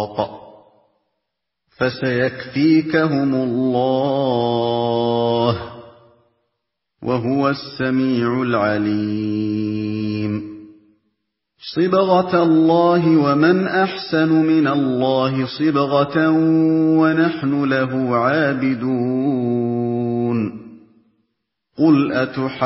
الْإِنفَاقِ فَسَيَكْفِيكَهُمُ اللَّهُ ۚ وَهُوَ السَّمِيعُ الْعَلِيمُ صِبْغَةَ اللَّهِ وَمَنْ أَحْسَنُ مِنَ اللَّهِ صِبْغَةً وَنَحْنُ لَهُ عَابِدُونَ